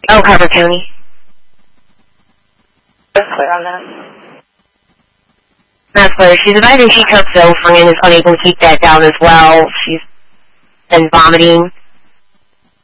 Oh, Carver County. That's clear on that. That's clear. She's advising she took Zofran and is unable to keep that down as well. She's been vomiting.